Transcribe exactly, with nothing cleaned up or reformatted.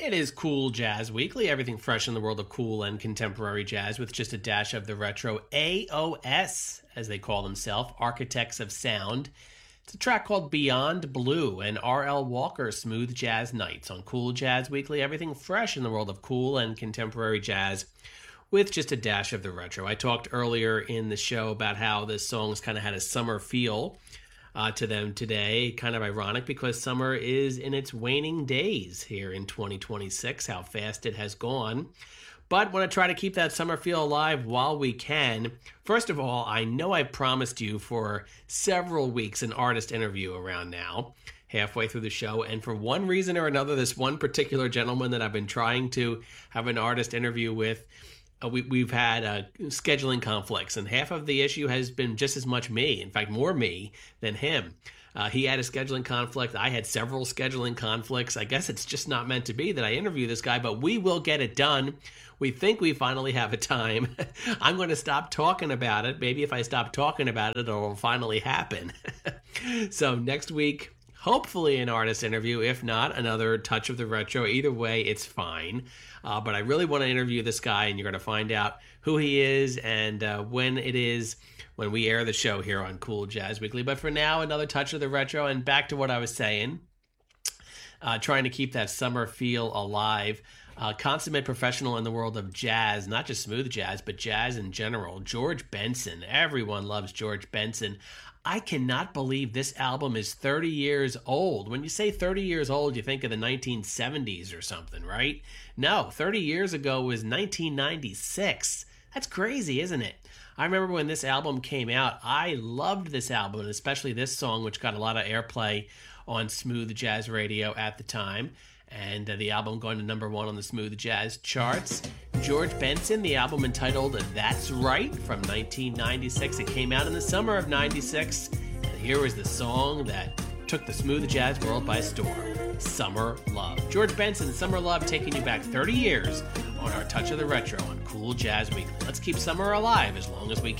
It is Cool Jazz Weekly, everything fresh in the world of cool and contemporary jazz with just a dash of the retro. A O S, as they call themselves, Architects of Sound. It's a track called Beyond Blue and R L Walker, Smooth Jazz Nights on Cool Jazz Weekly, everything fresh in the world of cool and contemporary jazz with just a dash of the retro. I talked earlier in the show about how this song's kind of had a summer feel Uh, to them today. Kind of ironic because summer is in its waning days here in twenty twenty-six, how fast it has gone. But want to try to keep that summer feel alive while we can. First of all, I know I promised you for several weeks an artist interview around now, halfway through the show, and for one reason or another, this one particular gentleman that I've been trying to have an artist interview with, Uh, we, we've had uh, scheduling conflicts, and half of the issue has been just as much me, in fact, more me than him. Uh, he had a scheduling conflict. I had several scheduling conflicts. I guess it's just not meant to be that I interview this guy, but we will get it done. We think we finally have a time. I'm going to stop talking about it. Maybe if I stop talking about it, it'll finally happen. So next week, hopefully an artist interview. If not, another touch of the retro. Either way, it's fine. Uh, but I really want to interview this guy, and you're going to find out who he is and uh, when it is when we air the show here on Cool Jazz Weekly. But for now, another touch of the retro, and back to what I was saying, uh, trying to keep that summer feel alive. Uh, consummate professional in the world of jazz, not just smooth jazz, but jazz in general. George Benson. Everyone loves George Benson. I cannot believe this album is thirty years old. When you say thirty years old, you think of the nineteen seventies or something, right? No, thirty years ago was nineteen ninety-six. That's crazy, isn't it? I remember when this album came out, I loved this album, and especially this song, which got a lot of airplay on smooth jazz radio at the time. And uh, the album going to number one on the smooth jazz charts. George Benson, the album entitled That's Right from nineteen ninety-six. It came out in the summer of ninety-six. And here was the song that took the smooth jazz world by storm. Summer Love. George Benson, Summer Love, taking you back thirty years on our Touch of the Retro on Cool Jazz Weekly. Let's keep summer alive as long as we can.